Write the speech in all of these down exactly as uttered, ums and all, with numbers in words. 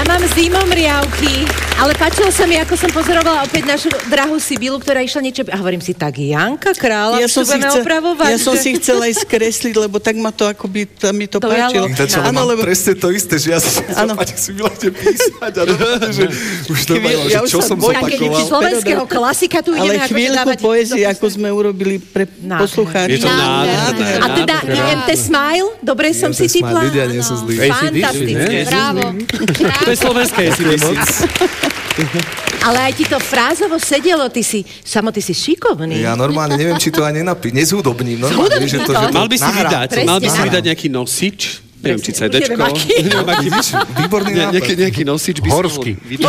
Ja mám zimom riavky, ale páčilo sa mi, ako som pozorovala opäť našu drahú Sibilu, ktorá išla niečo... A hovorím si, tak Janka Kráľa, ja už to budeme chcel, opravovať. Ja som že... si chcela aj skresliť, lebo tak ma to akoby, mi to, to páčilo. Áno, lebo... presne to isté, že ja som sa páči Sibila te písať a dobre, že už to majú, že čo som zopakoval. Taký slovenského klasika tu ideme ale chvíľku poézie, ako sme urobili pre poslucháčov. Je to nádherné. A teda í em té Smile, dobre som si tipla. Ľudia nie sú zlí. Fantastické. Bravo. To je slovenské, si nemoc. Ale aj ti to frázovo sedelo, ty si, samo ty si šikovný. Ja normálne neviem, či to aj nenapí, nezhudobním. Normálne, že to, že to mal by si vydať, Presne, mal by si áno. vydať nejaký nosič, neviem, či cédéčko. Neviem, aký. Výborný Ne, nápad. nejaký, nejaký nosič by Horský.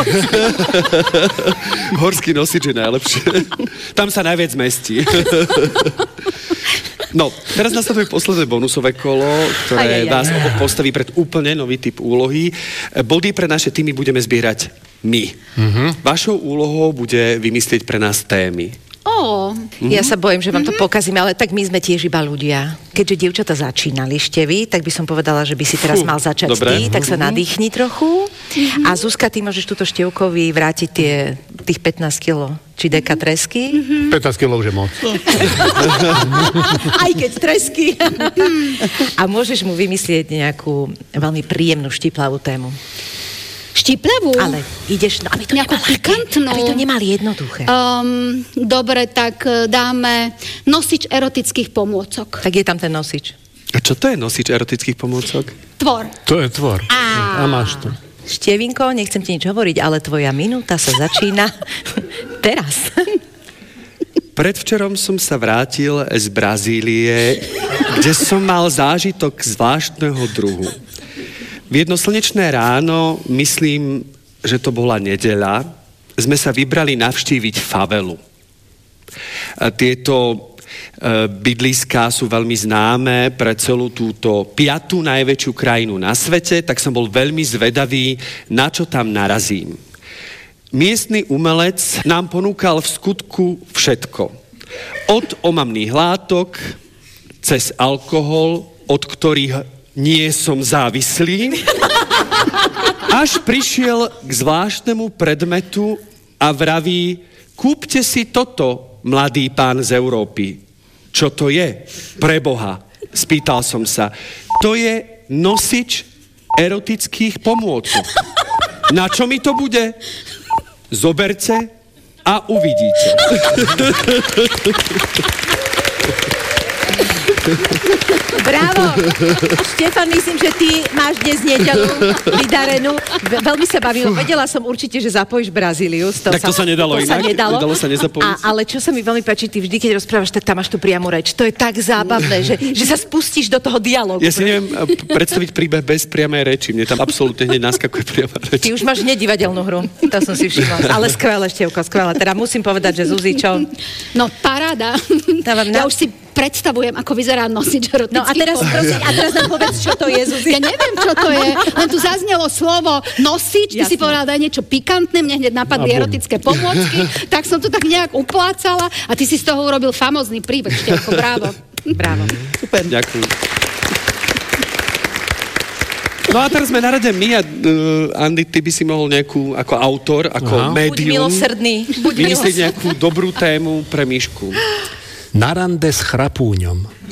Horský nosič je najlepšie. Tam sa najviac mestí. No, teraz nasleduje posledné bonusové kolo, ktoré aj, aj, aj. vás oboch postaví pred úplne nový typ úlohy. Body pre naše týmy budeme zbierať my. Mm-hmm. Vašou úlohou bude vymyslieť pre nás témy. Ó. Ja sa bojím, že vám to pokazíme, ale tak my sme tiež iba ľudia. Keďže dievčatá začínali ešte vy, tak by som povedala, že by si teraz Fú, mal začať dobre. ty, tak sa nadýchni trochu. A Zuzka, ty môžeš túto Števkovi vrátiť tie, tých pätnásť kilo, či deka tresky. pätnásť kilogramov už je moc. Aj keď tresky. A môžeš mu vymyslieť nejakú veľmi príjemnú štiplavú tému. Štiplavú? Ale ideš, no, aby to Nejakú nemal ľahké, pikantnú? aby to nemali jednoduché. Um, dobre, tak e, dáme nosič erotických pomôcok. Tak je tam ten nosič. A čo to je nosič erotických pomôcok? Tvor. To je tvor. Á. A máš to. Števinko, nechcem ti nič hovoriť, ale tvoja minúta sa začína teraz. Predvčerom som sa vrátil z Brazílie, kde som mal zážitok zvláštneho druhu. V jedno slnečné ráno, myslím, že to bola nedeľa, sme sa vybrali navštíviť favelu. Tieto bydliská sú veľmi známe pre celú túto piatú najväčšiu krajinu na svete, tak som bol veľmi zvedavý, na čo tam narazím. Miestny umelec nám ponúkal v skutku všetko. Od omamných látok, cez alkohol, od ktorých nie som závislý, až prišiel k zvláštnemu predmetu a vraví, kúpte si toto, mladý pán z Európy. Čo to je? Preboha, spýtal som sa. To je nosič erotických pomôcok. Na čo mi to bude? Zoberte a uvidíte. Bravo! Štefan, myslím, že ty máš dnes nedeľu vydarenú. Ve- veľmi sa bavilo. Vedela som určite, že zapojíš Brazíliu. Tak to sa nedalo to inak. Sa nedalo. Nedalo sa nezapojiť. A, ale čo sa mi veľmi páči, ty vždy, keď rozprávaš, tak tam máš tú priamu reč. To je tak zábavné, že, že sa spustíš do toho dialogu. Ja si neviem predstaviť príbeh bez priamej reči. Mne tam absolútne hneď naskakuje priama reč. Ty už máš hneď divadelnú hru. To som si všimla. Ale skvelé, Števko, skvelé. Teda musím povedať, že Zuzi, čo? No, paráda. Dávam na- Ja už si predstavujem, ako vyzerá nosič erotických No a teraz, pomôcok. prosím, a teraz nám povedz, čo to je, Zuzi. Ja neviem, čo to je. Len tu zaznelo slovo nosič, ty Jasné. si povedala, daj niečo pikantné, mne hneď napadli erotické pomôcky, tak som to tak nejak uplácala a ty si z toho urobil famózny príbeh, Števko, bravo. Bravo. Super. Ďakujem. No a teraz sme na rade my a uh, Andy, ty by si mohol nejakú, ako autor, ako Aha. Buď médium, milosrdný. Buď vymyslieť milosrdný. nejakú dobrú tému pre Mišku. Na rande s chrapúňom.